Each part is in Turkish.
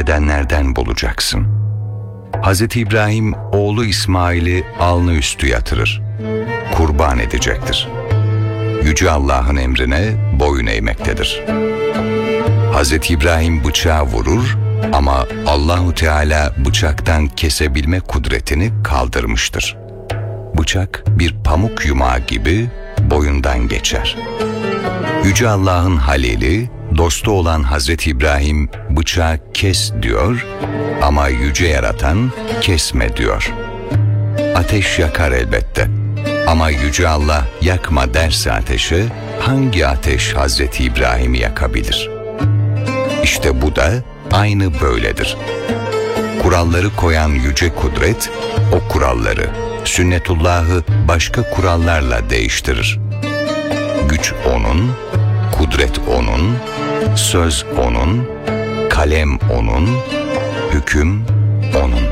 şükredenlerden bulacaksın. Hz. İbrahim oğlu İsmail'i alnı üstü yatırır. Kurban edecektir. Yüce Allah'ın emrine boyun eğmektedir. Hz. İbrahim bıçağı vurur ama Allahu Teala bıçaktan kesebilme kudretini kaldırmıştır. Bıçak bir pamuk yumağı gibi boyundan geçer. Yüce Allah'ın halili, dostu olan Hz. İbrahim bıçağı kes diyor ama yüce yaratan kesme diyor. Ateş yakar elbette. Ama Yüce Allah yakma derse ateşe, hangi ateş Hazreti İbrahim'i yakabilir? İşte bu da aynı böyledir. Kuralları koyan yüce kudret, o kuralları, sünnetullahı başka kurallarla değiştirir. Güç O'nun, kudret O'nun, söz O'nun, kalem O'nun, hüküm O'nun.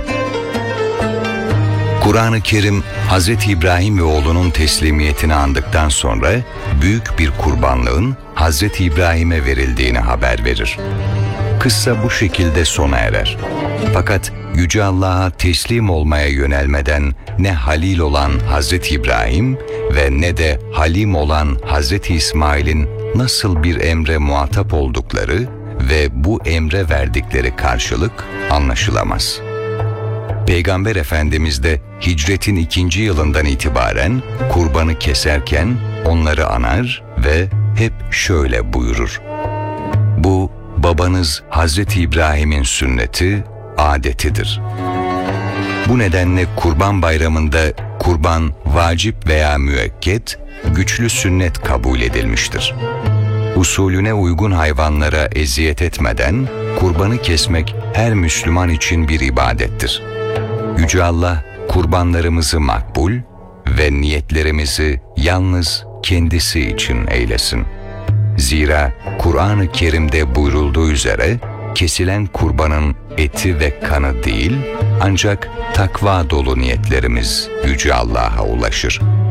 Kur'an-ı Kerim, Hz. İbrahim ve oğlunun teslimiyetini andıktan sonra büyük bir kurbanlığın Hz. İbrahim'e verildiğini haber verir. Kıssa bu şekilde sona erer. Fakat Yüce Allah'a teslim olmaya yönelmeden ne halil olan Hz. İbrahim ve ne de halim olan Hz. İsmail'in nasıl bir emre muhatap oldukları ve bu emre verdikleri karşılık anlaşılamaz. Peygamber Efendimiz de hicretin 2. yılından itibaren kurbanı keserken onları anar ve hep şöyle buyurur: "Bu babanız Hazreti İbrahim'in sünneti, adetidir." Bu nedenle Kurban Bayramı'nda kurban vacip veya müekket, güçlü sünnet kabul edilmiştir. Usulüne uygun hayvanlara eziyet etmeden kurbanı kesmek her Müslüman için bir ibadettir. Yüce Allah kurbanlarımızı makbul ve niyetlerimizi yalnız kendisi için eylesin. Zira Kur'an-ı Kerim'de buyurulduğu üzere kesilen kurbanın eti ve kanı değil, ancak takva dolu niyetlerimiz Yüce Allah'a ulaşır.